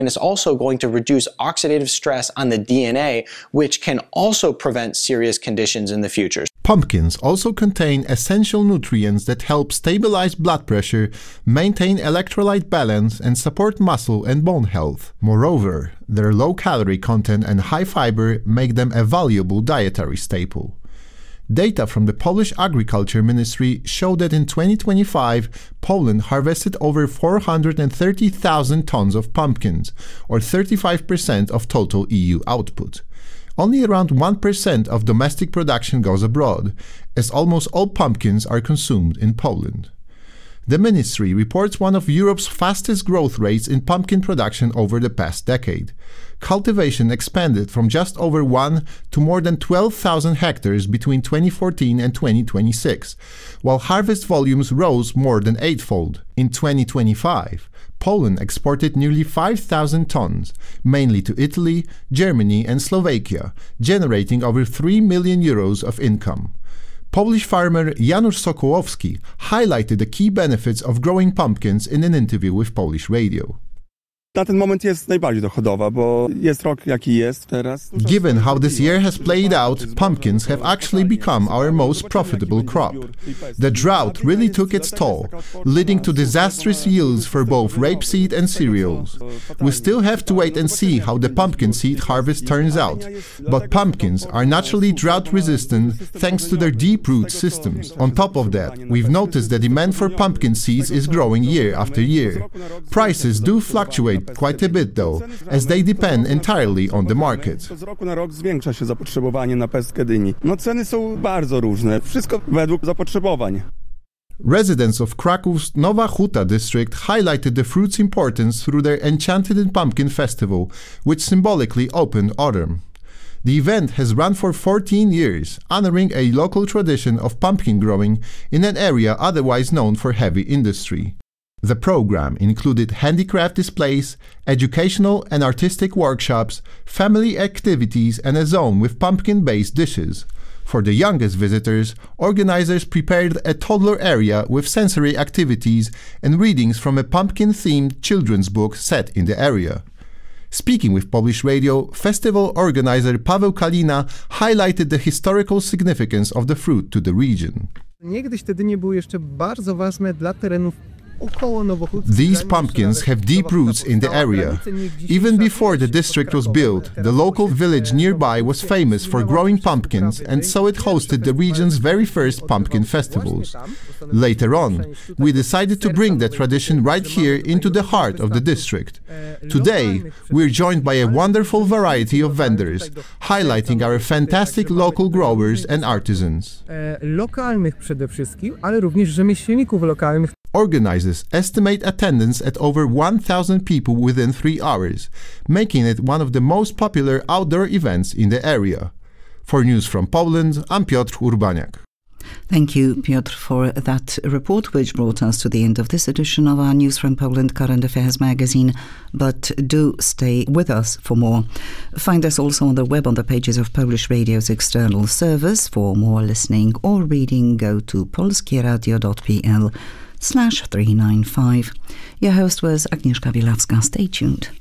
And it's also going to reduce oxidative stress on the DNA, which can also prevent serious conditions in the future. Pumpkins also contain essential nutrients that help stabilize blood pressure, maintain electrolyte balance, and support muscle and bone health. Moreover, their low-calorie content and high fiber make them a valuable dietary staple. Data from the Polish Agriculture Ministry show that in 2025, Poland harvested over 430,000 tons of pumpkins, or 35% of total EU output. Only around 1% of domestic production goes abroad, as almost all pumpkins are consumed in Poland. The ministry reports one of Europe's fastest growth rates in pumpkin production over the past decade. Cultivation expanded from just over 1 to more than 12,000 hectares between 2014 and 2026, while harvest volumes rose more than eightfold. In 2025, Poland exported nearly 5,000 tons, mainly to Italy, Germany and Slovakia, generating over 3 million euros of income. Polish farmer Janusz Sokołowski highlighted the key benefits of growing pumpkins in an interview with Polish radio. Na ten moment jest najbardziej dochodowa, bo jest rok jaki jest teraz. Given how this year has played out, pumpkins have actually become our most profitable crop. The drought really took its toll, leading to disastrous yields for both rapeseed and cereals. We still have to wait and see how the pumpkin seed harvest turns out, but pumpkins are naturally drought-resistant thanks to their deep root systems. On top of that, we've noticed the demand for pumpkin seeds is growing year after year. Prices do fluctuate quite a bit though, as they depend entirely on the market. Z roku na rok zwiększa się zapotrzebowanie na pestkę dyni. Ceny są bardzo różne, wszystko według zapotrzebowań. Residents of Krakow's Nowa Huta district highlighted the fruit's importance through their Enchanted Pumpkin Festival, which symbolically opened autumn. The event has run for 14 years, honoring a local tradition of pumpkin growing in an area otherwise known for heavy industry. The program included handicraft displays, educational and artistic workshops, family activities and a zone with pumpkin-based dishes. For the youngest visitors, organizers prepared a toddler area with sensory activities and readings from a pumpkin-themed children's book set in the area. Speaking with Polish Radio, festival organizer Paweł Kalina highlighted the historical significance of the fruit to the region. Niegdyś te dynie były jeszcze bardzo ważne dla terenów. These pumpkins have deep roots in the area. Even before the district was built, the local village nearby was famous for growing pumpkins, and so it hosted the region's very first pumpkin festivals. Later on, we decided to bring that tradition right here into the heart of the district. Today, we're joined by a wonderful variety of vendors, highlighting our fantastic local growers and artisans. Lokalnych przede wszystkim, ale również rzemieślników lokalnych. Organizers estimate attendance at over 1,000 people within 3 hours, making it one of the most popular outdoor events in the area. For News from Poland, I'm Piotr Urbaniak. Thank you, Piotr, for that report, which brought us to the end of this edition of our News from Poland Current Affairs magazine. But do stay with us for more. Find us also on the web on the pages of Polish Radio's external service. For more listening or reading, go to polskieradio.pl/395. Your host was Agnieszka Wielawska. Stay tuned.